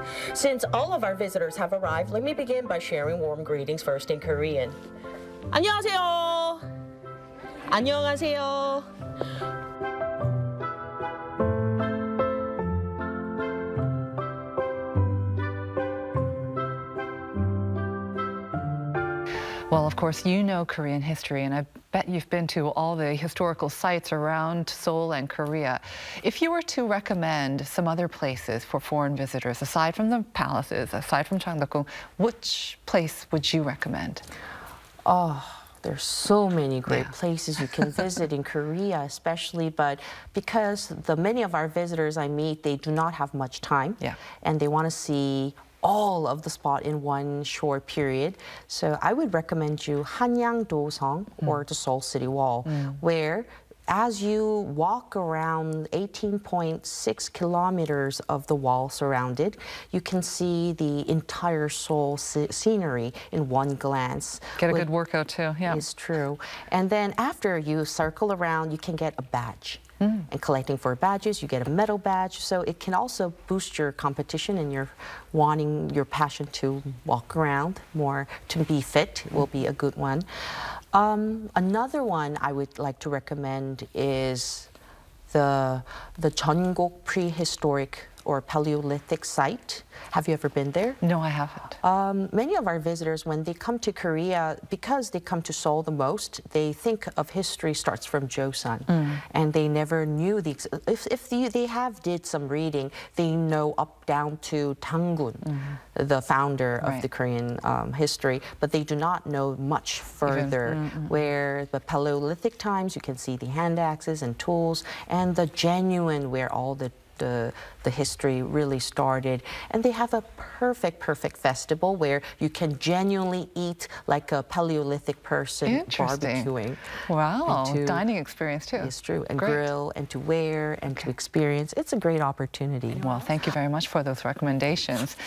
Since all of our visitors have arrived, let me begin by sharing warm greetings first in Korean. 안녕하세요. 안녕하세요. Well, of course, you know Korean history, and I bet you've been to all the historical sites around Seoul and Korea. If you were to recommend some other places for foreign visitors, aside from the palaces, aside from Cheongdeokgung, which place would you recommend? Oh, there's so many great places you can visit in Korea, especially, but because many of our visitors I meet, they do not have much time, and they want to see all of the spot in one short period. So I would recommend you Hanyang-do-song, or the Seoul City Wall, where as you walk around 18.6 kilometers of the wall surrounded, you can see the entire Seoul scenery in one glance. Get a good workout too, yeah. It's true. And then after you circle around, you can get a badge. And collecting for badges, you get a medal badge. So it can also boost your competition and your passion to walk around more, to be fit will be a good one. Another one I would like to recommend is the Jeonggok prehistoric or Paleolithic site. Have you ever been there? No, I haven't. Many of our visitors, when they come to Korea, because they come to Seoul the most, they think of history starts from Joseon, and they never knew if they have did some reading, they know up down to Tangun, the founder of the Korean history, but they do not know much further. Where the Paleolithic times, you can see the hand axes and tools, and the genuine where all the history really started. And they have a perfect festival where you can genuinely eat like a Paleolithic person barbecuing. Wow, dining experience too. It's true, and grill, and to wear, and to experience. It's a great opportunity. Well, thank you very much for those recommendations.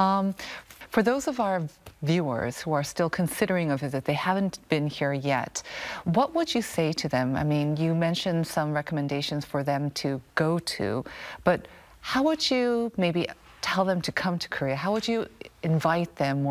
For those of our viewers who are still considering a visit, they haven't been here yet, what would you say to them? I mean, you mentioned some recommendations for them to go to, but how would you maybe tell them to come to Korea? How would you invite them